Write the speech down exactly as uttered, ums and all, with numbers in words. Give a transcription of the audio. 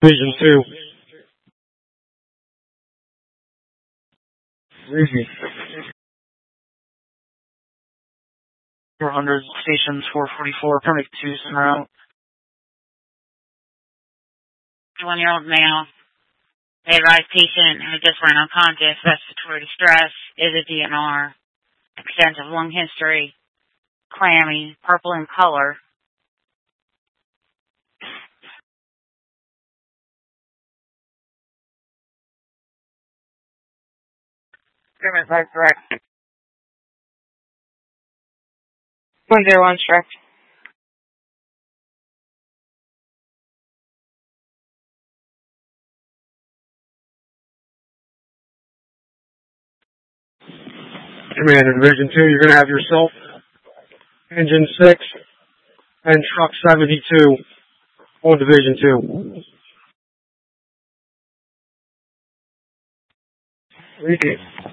Division two. Easy. four hundred, stations four forty-four, permit two, en route. twenty-one-year-old male, may advise patient who just went unconscious, respiratory distress, is a D N R, extensive lung history, clammy, purple in color. Permit five correct. one zero one correct. Commander, Division two, you're going to have yourself, Engine six, and Truck seventy-two on Division two. Repeat.